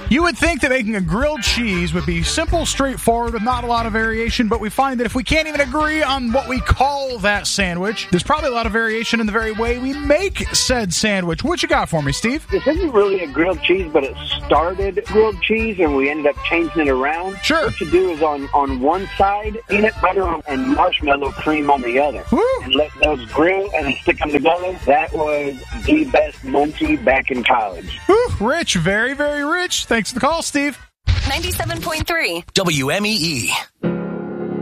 You would think that making a grilled cheese would be simple, straightforward, with not a lot of variation, but we find that if we can't even agree on what we call that sandwich, there's probably a lot of variation in the very way we make said sandwich. What you got for me, Steve? This isn't really a grilled cheese, but it started grilled cheese, and we ended up changing it around. Sure. What you do is on one side, peanut butter and marshmallow cream on the other. Woo. And let those grill and stick them together. That was the best munchie back in college. Woo. Rich, very, very rich. Thanks for the call, Steve. 97.3 WMEE.